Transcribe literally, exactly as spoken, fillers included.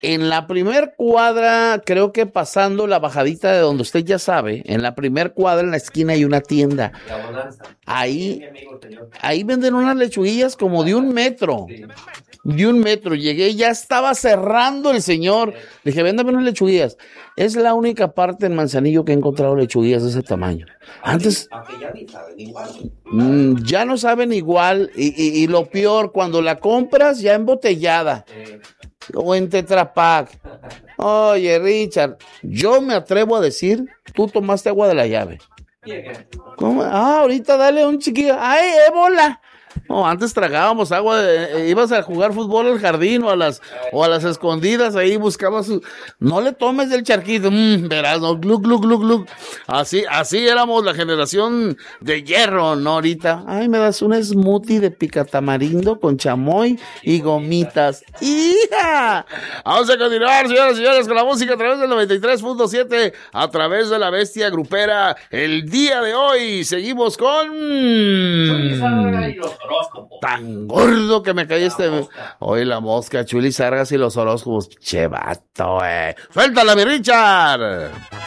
En la primer cuadra, creo que pasando la bajadita de donde usted ya sabe, en la primer cuadra en la esquina hay una tienda. Ahí, ahí venden unas lechuguillas como de un metro. De un metro. Llegué, ya estaba cerrando el señor. Le dije, véndame unas lechuguillas. Es la única parte en Manzanillo que he encontrado lechuguillas de ese tamaño. Antes, mmm, ya no saben igual. Y, y, y lo peor, cuando la compras ya embotellada. O en Tetra Pak. Oye, Richard, yo me atrevo a decir, tú tomaste agua de la llave. ¿Cómo? Ah, ahorita dale un chiquillo. ¡Ay, ébola! No, antes tragábamos agua, de, eh, ibas a jugar fútbol al jardín o a las o a las escondidas, ahí buscabas su... No le tomes del charquito, mmm, verás, no, glug, glug, glug, glug. Así, así éramos la generación de hierro, ¿no? Ahorita, ay, me das un smoothie de picatamarindo con chamoy y gomitas. ¡Hija! Vamos a continuar, señoras y señores, con la música a través del noventa y tres punto siete, a través de la bestia grupera. El día de hoy seguimos con... Tan gordo que me caí este... Hoy la mosca, Chuli Sargas y los horóscopos. Che vato, eh. ¡Suéltala, mi Richard!